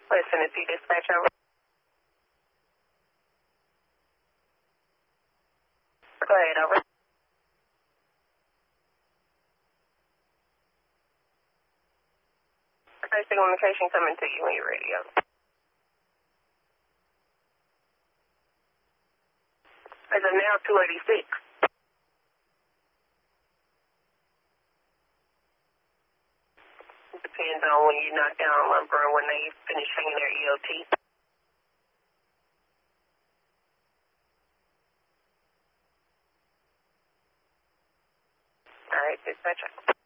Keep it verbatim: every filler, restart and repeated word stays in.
Listen, if you dispatch over. Go ahead, over. Basic communication coming to you when you're ready, over. As of now, two eighty-six. Depends on when you knock down lumber and when they finish hanging their E O T. All right, dispatch.